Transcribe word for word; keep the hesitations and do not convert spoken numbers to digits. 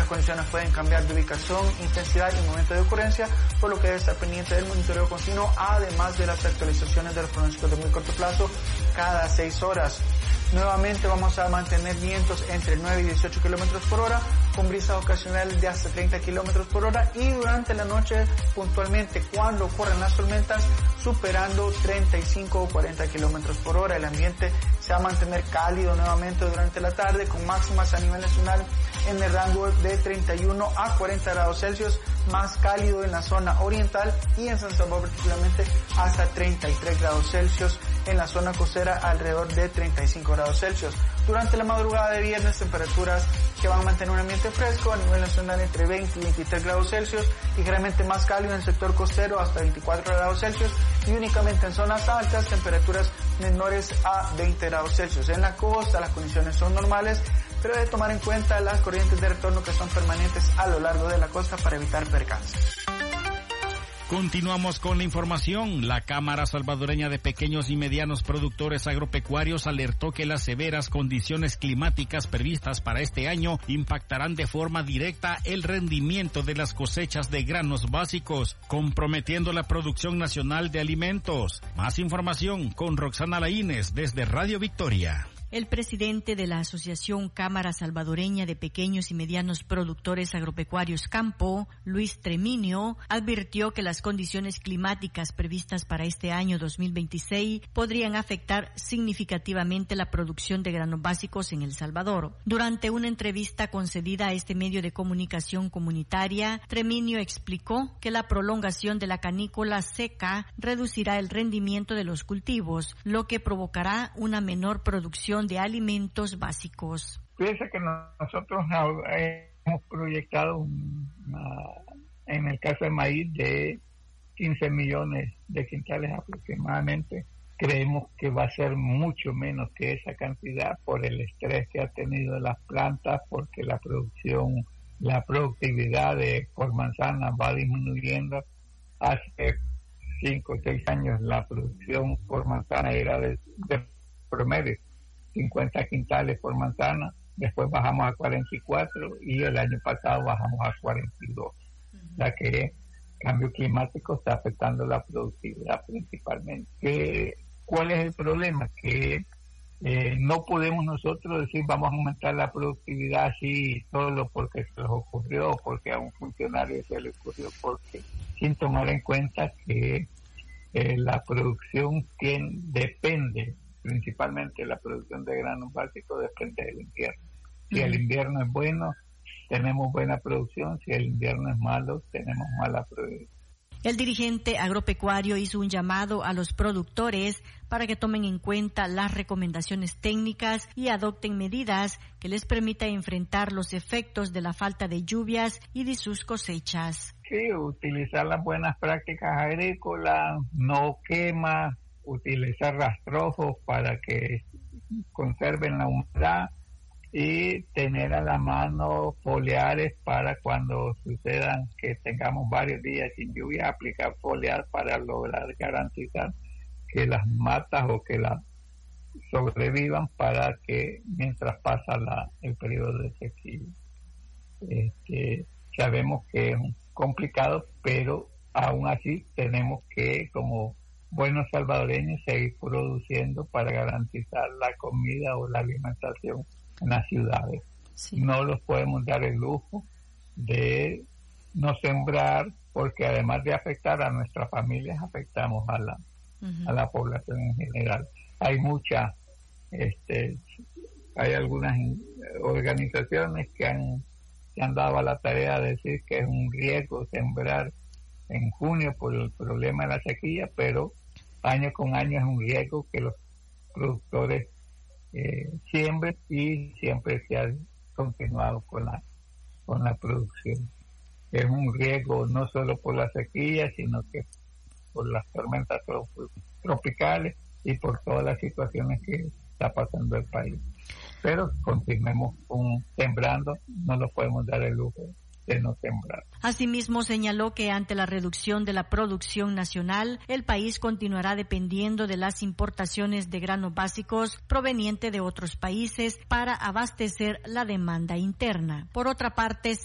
Estas condiciones pueden cambiar de ubicación, intensidad y momento de ocurrencia, por lo que debe estar pendiente del monitoreo continuo, además de las actualizaciones de los pronósticos de muy corto plazo cada seis horas. Nuevamente vamos a mantener vientos entre nueve y dieciocho kilómetros por hora, con brisas ocasionales de hasta treinta kilómetros por hora, y durante la noche, puntualmente cuando ocurren las tormentas, superando treinta y cinco o cuarenta kilómetros por hora. El ambiente se va a mantener cálido nuevamente durante la tarde, con máximas a nivel nacional en el rango de treinta y uno a cuarenta grados Celsius, más cálido en la zona oriental y en San Salvador particularmente hasta treinta y tres grados Celsius, en la zona costera alrededor de treinta y cinco grados Celsius. Durante la madrugada de viernes, temperaturas que van a mantener un ambiente fresco a nivel nacional entre veinte y veintitrés grados Celsius, ligeramente más cálido en el sector costero hasta veinticuatro grados Celsius, y únicamente en zonas altas temperaturas menores a veinte grados Celsius. En la costa las condiciones son normales, pero debe tomar en cuenta las corrientes de retorno que son permanentes a lo largo de la costa para evitar percances. Continuamos con la información. La Cámara Salvadoreña de Pequeños y Medianos Productores Agropecuarios alertó que las severas condiciones climáticas previstas para este año impactarán de forma directa el rendimiento de las cosechas de granos básicos, comprometiendo la producción nacional de alimentos. Más información con Roxana Laínez desde Radio Victoria. El presidente de la Asociación Cámara Salvadoreña de Pequeños y Medianos Productores Agropecuarios Campo, Luis Treminio, advirtió que las condiciones climáticas previstas para este año dos mil veintiséis podrían afectar significativamente la producción de granos básicos en El Salvador. Durante una entrevista concedida a este medio de comunicación comunitaria, Treminio explicó que la prolongación de la canícula seca reducirá el rendimiento de los cultivos, lo que provocará una menor producción de alimentos básicos. Fíjese que nosotros hemos proyectado una, en el caso de maíz de quince millones de quintales aproximadamente. Creemos que va a ser mucho menos que esa cantidad por el estrés que ha tenido las plantas, porque la producción, la productividad de por manzana va disminuyendo. Hace cinco o seis años la producción por manzana era de, de promedio cincuenta quintales por manzana, después bajamos a cuarenta y cuatro y el año pasado bajamos a cuarenta y dos. Uh-huh. O sea que el cambio climático está afectando la productividad principalmente. ¿Qué, ¿Cuál es el problema? Que eh, no podemos nosotros decir vamos a aumentar la productividad así solo porque se les ocurrió, porque a un funcionario se le ocurrió, porque sin tomar en cuenta que eh, la producción tiene, depende principalmente la producción de granos básicos depende del invierno. Si el invierno es bueno, tenemos buena producción. Si el invierno es malo, tenemos mala producción. El dirigente agropecuario hizo un llamado a los productores para que tomen en cuenta las recomendaciones técnicas y adopten medidas que les permita enfrentar los efectos de la falta de lluvias y de sus cosechas. Sí, utilizar las buenas prácticas agrícolas, no quema, utilizar rastrojos para que conserven la humedad y tener a la mano foliares para cuando sucedan que tengamos varios días sin lluvia, aplicar foliar para lograr garantizar que las matas o que las sobrevivan para que mientras pasa la, el periodo de sequía. Este, sabemos que es complicado, pero aún así tenemos que, como buenos salvadoreños, seguir produciendo para garantizar la comida o la alimentación en las ciudades. Sí. No los podemos dar el lujo de no sembrar, porque además de afectar a nuestras familias, afectamos a la uh-huh. a la población en general. Hay muchas, este, hay algunas organizaciones que han, que han dado a la tarea de decir que es un riesgo sembrar en junio por el problema de la sequía, pero año con año es un riesgo que los productores eh, siembren, y siempre se ha continuado con la con la producción. Es un riesgo no solo por la sequía, sino que por las tormentas tropicales y por todas las situaciones que está pasando el país. Pero continuemos con sembrando, no nos podemos dar el lujo de no sembrar. Asimismo, señaló que ante la reducción de la producción nacional, el país continuará dependiendo de las importaciones de granos básicos provenientes de otros países para abastecer la demanda interna. Por otra parte,